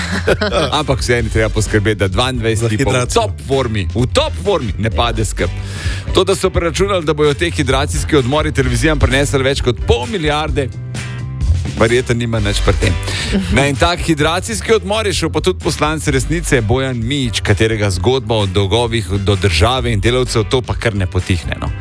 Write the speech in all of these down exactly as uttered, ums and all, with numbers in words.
Ampak vseeno treba poskrbeti, da dvaindvajset v top formi, v top formi ne pade skrb. To, da so preračunali, da bojo te hidracijski odmori televizijam prinesli več kot pol milijarde, verjetno nima nič pri tem. Na en tak hidracijski odmor je šel pa tudi poslanec Resnice Bojan Mijić, katerega zgodba o dolgovih do države in delavcev to pa kar ne potihne. No.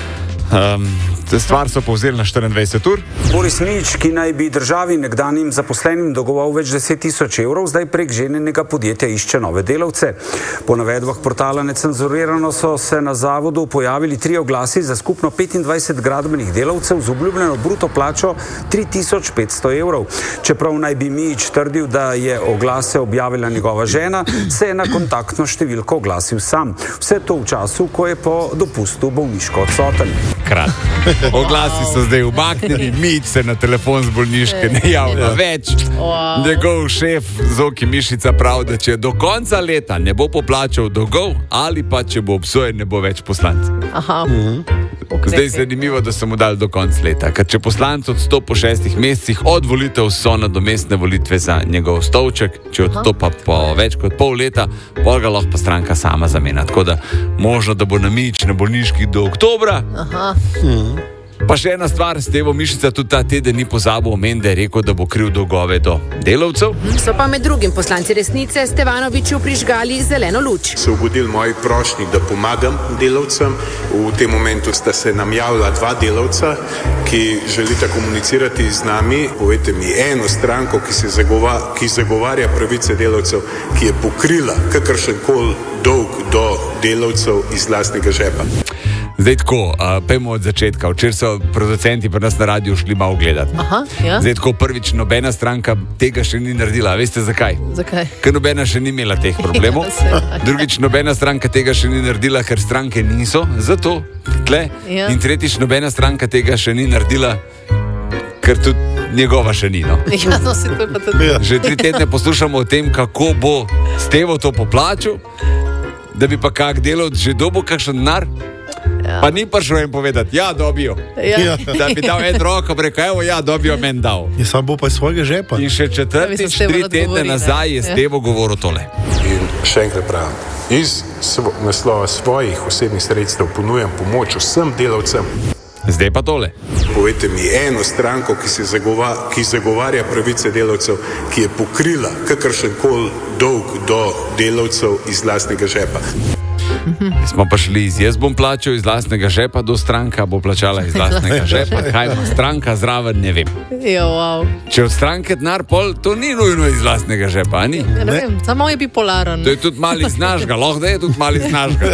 Um, stvar so povzeli na štiriindvajset ur. Boris Mijić, ki naj bi državi nekdanjim zaposlenim dolgoval več deset tisoč evrov, zdaj prek ženjenega podjetja išče nove delavce. Po navedbah portala Necenzurirano so se na zavodu pojavili tri oglasi za skupno petindvajset gradbenih delavcev z obljubljeno bruto plačo tri tisoč petsto evrov. Čeprav naj bi Mijić trdil, da je oglase objavila njegova žena, se je na kontaktno številko oglasil sam. Vse to v času, ko je po dopustu bolniško odsoten. Krat. Oglasi so zdaj umaknjeni, Mijić se na telefon z bolniške ne javlja več. Njegov šef Zoki Mišica pravi, da če do konca leta ne bo poplačal dolgov ali pa če bo obsojen, ne bo več poslanec. Aha. Mhm. Zdaj je zanimivo, da so mu dali do konca leta, ker če poslanec odstopi po šestih mesecih od volitev, so nadomestne volitve za njegov stolček, če odstopa po več kot pol leta, pol ga lahko pa stranka sama zamenja. Tako da možno, da bo na Mijić na bolniški do oktobra. Aha. Mhm. Pa še ena stvar, Stevo Mišica tudi ta teden ni pozabil omeniti, da je rekel, da bo kriv dolgove do delavcev. So pa med drugim poslanci Resnice Stevanoviću prižgali zeleno luč. Se ugodil moji prošnji, da pomagam delavcem. V tem momentu sta se nam javila dva delavca, ki želita komunicirati z nami. Povejte mi eno stranko, ki se zagova, ki zagovarja pravice delavcev, ki je pokrila kakršenkoli dolg do delavcev iz lastnega žepa. Zdaj tako, uh, pejmo od začetka. Včeraj so producenti pri nas na radiju šli malo gledati. Aha, ja. Zdaj tako, prvič, nobena stranka tega še ni naredila. Veste zakaj? Zakaj? Ker nobena še ni imela teh problemov. Ja, drugič, nobena stranka tega še ni naredila, ker stranke niso zato tle. Ja. In tretjič, nobena stranka tega še ni naredila, ker tudi njegova še ni. No. Ja, no, si to je pa tudi. Že tri tedne poslušamo o tem, kako bo Stevo to poplačal, da bi pa kak delavc že dobil kakšen denar. Ja. Pa ni prišel jim povedati, ja, dobijo. Ja. Da bi dal en roko, preko, evo, ja, dobijo, men dal. In sam bo pa iz svojega žepa. In še četrtič, tri tedne nazaj je Stevo govoril tole. In še enkrat pravim, iz svo, naslova svojih osebnih sredstev ponujam pomoč vsem delavcem. Zdaj pa tole. Povejte mi eno stranko, ki, se zagova, ki zagovarja pravice delavcev, ki je pokrila kakršenkoli dolg do delavcev iz lastnega žepa. Smo pa šli iz jaz bom plačal iz lastnega žepa do stranka bo plačala iz lastnega žepa. Kaj ima stranka zraven, ne vem. Jo, wow. Če od stranke denar pol, to ni nujno iz lastnega žepa, a ni? Ja, ne vem, samo je bipolaren. To je tudi mali znažga, lahko da je tudi mali znažga.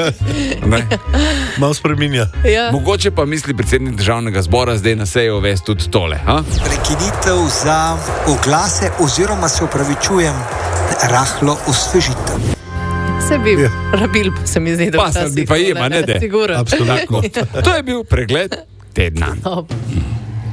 Malo spreminja. Ja. Mogoče pa misli predsednik državnega zbora zdaj na sejo uvesti tudi tole. Ha? Prekinitev za oglase oziroma se opravičujem, rahlo osvežitev. Se bi ja. rabil, se mi zdi, da pa se bi pa ima, ne de. Sigurno. Absolutno. To je bil pregled tedna.